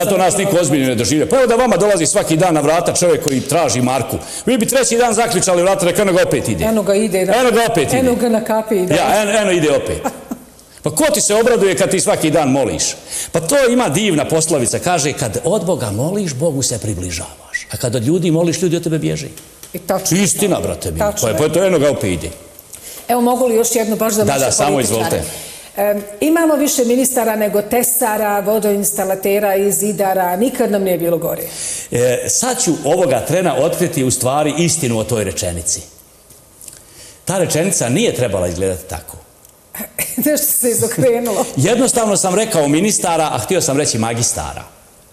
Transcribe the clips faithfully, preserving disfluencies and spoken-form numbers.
To nas niko ozbiljno ne doživlja. Pa evo da vama dolazi svaki dan na vrata čovjek koji traži Marku. Vi bi treći dan zaključali vrata, rekao, eno ga opet ide. Eno ga ide. Eno ga opet ide. Eno ga na kapi ide. Ja, eno, eno ide opet. Pa ko ti se obraduje kad ti svaki dan moliš? Pa to ima divna poslovica. Kaže, kad od Boga moliš, Bogu se približavaš. A kad od ljudi moliš, ljudi od tebe bježe. I tačno. Istina, brate mi. Pa to eno ga opet ide. Evo, mogu li još jednu baš za naše političare? Da, da, samo izvolite. E, imamo više ministara nego tesara, vodoinstalatera i zidara, nikad nam nije bilo gore. E, sad ću ovoga trena otkriti u stvari istinu o toj rečenici. Ta rečenica nije trebala izgledati tako. Nešto se izokrenulo. Jednostavno sam rekao ministara, a htio sam reći magistara.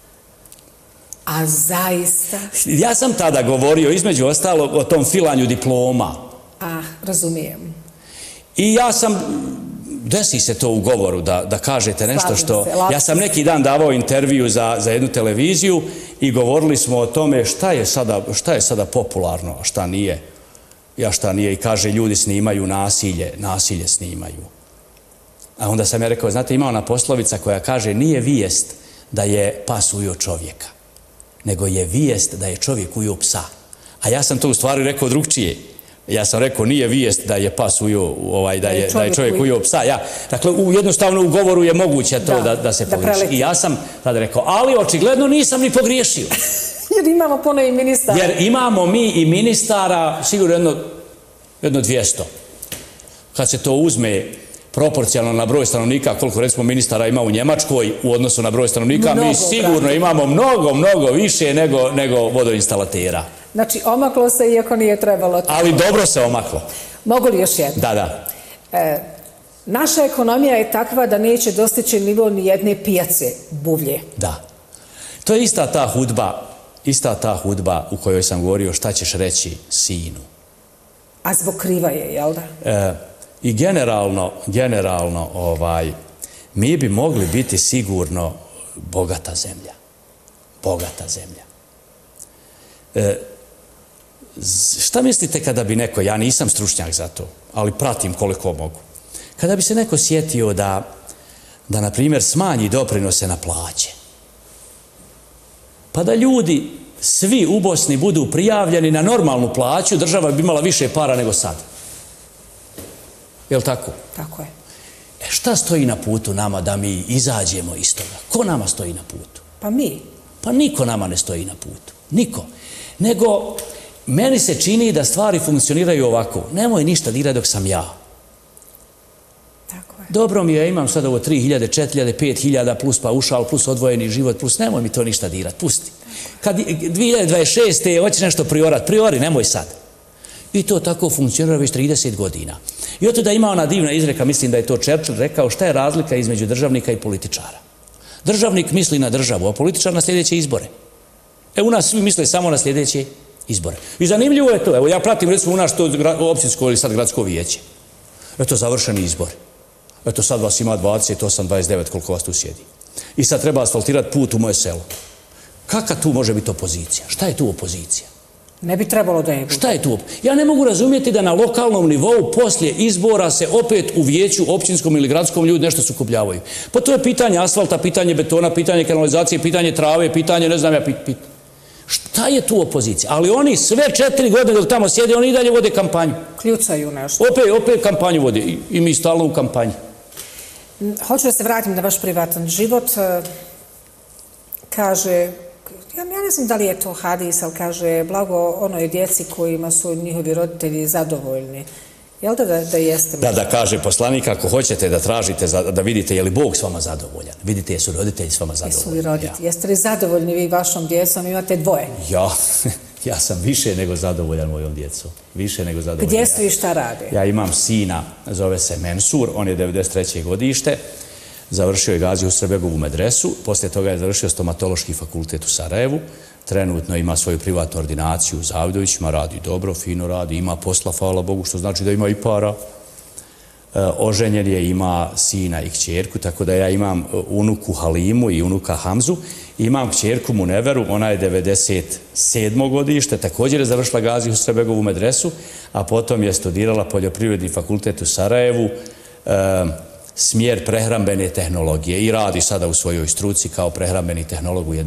A zaista? Ja sam tada govorio između ostalog o tom filanju diploma. A, razumijem. I ja sam... Desi se to u govoru da, da kažete nešto što... Ja sam neki dan davao intervju za, za jednu televiziju i govorili smo o tome šta je sada, šta je sada popularno, a šta nije. Ja šta nije. I kaže, ljudi snimaju nasilje, nasilje snimaju. A onda sam ja rekao, znate, ima ona poslovica koja kaže, nije vijest da je pas ujeo čovjeka, nego je vijest da je čovjek ujeo psa. A ja sam to u stvari rekao drugčije. Ja sam rekao, nije vijest da je pas ujeo, ovaj, da, je, da je čovjek ujeo psa. Ja, dakle, u, jednostavno u govoru je moguće to da, da, da se da pogriješi. I ja sam tada rekao, ali očigledno nisam ni pogriješio. Jer imamo puno i ministara. Jer imamo mi i ministara, sigurno jedno, jedno dvijesto. Kad se to uzme proporcionalno na broj stanovnika, koliko recimo ministara ima u Njemačkoj u odnosu na broj stanovnika, mnogo, mi sigurno brate. imamo mnogo, mnogo više nego, nego vodoinstalatera. Znači, omaklo se iako nije trebalo. Ali dobro se omaklo. Mogu li još jedno? Da, da. E, naša ekonomija je takva da neće dostići nivo ni jedne pijace buvlje. Da. To je ista ta hudba, ista ta hudba u kojoj sam govorio šta ćeš reći sinu. A zbog kriva je, jel da? E, I generalno, generalno, ovaj, mi bi mogli biti sigurno bogata zemlja. Bogata zemlja. E, šta mislite kada bi neko, ja nisam stručnjak za to, ali pratim koliko mogu, kada bi se neko sjetio da, da na primjer, smanji doprinose na plaće, pa da ljudi svi u Bosni budu prijavljeni na normalnu plaću, država bi imala više para nego sad. Je li tako? Tako je. E šta stoji na putu nama da mi izađemo iz toga? Ko nama stoji na putu? Pa mi. Pa niko nama ne stoji na putu. Niko. Nego, meni se čini da stvari funkcioniraju ovako. Nemoj ništa dirati dok sam ja. Tako je. Dobro mi je, imam sad ovo tri hiljade, četiri hiljade, pet hiljada plus paušal, plus odvojeni život, plus nemoj mi to ništa dirati. Pusti. Kad dvije hiljade dvadeset šeste hoćeš nešto priorat, priori, nemoj sad. I to tako funkcionira već trideset godina. I od da ima ona divna izreka, mislim da je to Churchill rekao, šta je razlika između državnika i političara. Državnik misli na državu, a političar na sljedeće izbore. E, u nas svi misle samo na sljedeće izbore. I zanimljivo je to. Evo, ja pratim, recimo, u nas to općinsko ili sad gradsko vijeće. Eto, završeni izbori. Eto, sad vas ima dvadeset osam dvadeset devet, koliko vas tu sjedi. I sad treba asfaltirati put u moje selo. Kakva tu može biti opozicija? Šta je tu opozicija? Ne bi trebalo da je. Šta je tu? Ja ne mogu razumjeti da na lokalnom nivou poslije izbora se opet u vijeću općinskom ili gradskom ljudi nešto sukobljavaju. Pa to je pitanje asfalta, pitanje betona, pitanje kanalizacije, pitanje trave, pitanje, ne znam ja, pit, pit. Šta je tu opozicija? Ali oni sve četiri godine dok tamo sjede, oni i dalje vode kampanju. Kljucaju nešto. Opet, opet kampanju vode i, i mi stalno u kampanji. Hoću da se vratim na vaš privatan život. Kaže... Ja ne znam da li je to hadis, ali kaže, blago onoj djeci kojima su njihovi roditelji zadovoljni. Jel da da jeste? Da, da kaže poslanik, ako hoćete da tražite, da vidite je li Bog s vama zadovoljan. Vidite, jesu roditelji s vama zadovoljni. Jesu li roditelji? Jeste li zadovoljni vi vašom djecom? Imate dvoje. Ja, ja sam više nego zadovoljan mojom djecom. Više nego zadovoljan. Gdje su i šta rade? Ja imam sina, zove se Mensur, on je devedeset treće godište. Završio je Gazi Husrebegovu medresu, poslije toga je završio stomatološki fakultet u Sarajevu, trenutno ima svoju privatnu ordinaciju u Zavidovićima, radi dobro, fino radi, ima posla, hvala Bogu, što znači da ima i para. E, oženjen je, ima sina i kćerku, tako da ja imam unuku Halimu i unuka Hamzu, imam kćerku Muneveru, ona je devedeset sedmo godište, također je završila Gazi Husrebegovu medresu, a potom je studirala poljoprivredni fakultet u Sarajevu, e, smjer prehrambene tehnologije i radi sada u svojoj struci kao prehrambeni tehnolog u jednoj